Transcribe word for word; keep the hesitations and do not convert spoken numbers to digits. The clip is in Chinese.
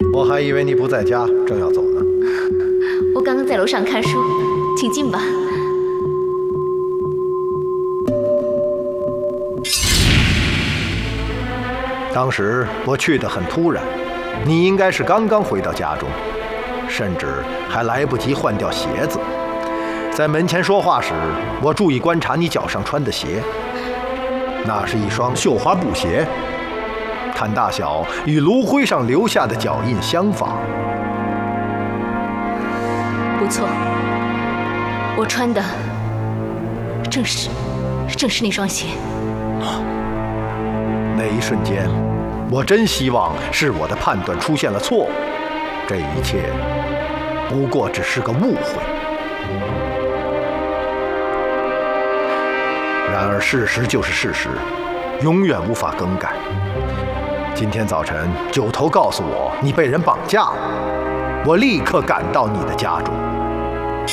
我还以为你不在家，正要走呢。 我刚刚在楼上看书，请进吧。 当时我去得很突然，你应该是刚刚回到家中，甚至还来不及换掉鞋子。在门前说话时，我注意观察你脚上穿的鞋，那是一双绣花布鞋，看大小与炉灰上留下的脚印相仿。 不错，我穿的正是正是那双鞋。 那一瞬间，我真希望是我的判断出现了错误，这一切不过只是个误会。然而事实就是事实，永远无法更改。今天早晨，九头告诉我你被人绑架了，我立刻赶到你的家中。